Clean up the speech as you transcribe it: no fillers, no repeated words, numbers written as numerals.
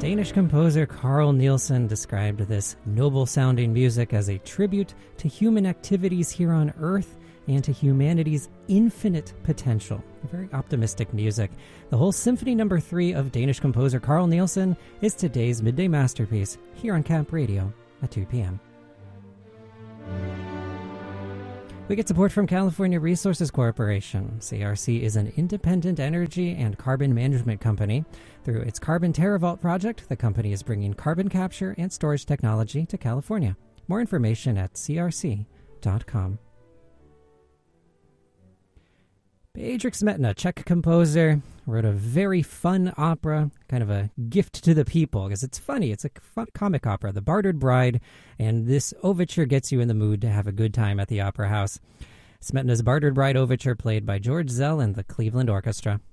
Danish composer Carl Nielsen described this noble-sounding music as a tribute to human activities here on Earth and to humanity's infinite potential. Very optimistic music. The whole Symphony No. 3 of Danish composer Carl Nielsen is today's midday masterpiece here on Camp Radio at 2 p.m. We get support from California Resources Corporation. CRC is an independent energy and carbon management company. Through its Carbon TerraVault project, the company is bringing carbon capture and storage technology to California. More information at crc.com. Bedřich Smetana, Czech composer, wrote a very fun opera, kind of a gift to the people, because it's funny. It's a fun comic opera, The Bartered Bride, and this overture gets you in the mood to have a good time at the Opera House. Smetana's Bartered Bride overture played by George Zell and the Cleveland Orchestra.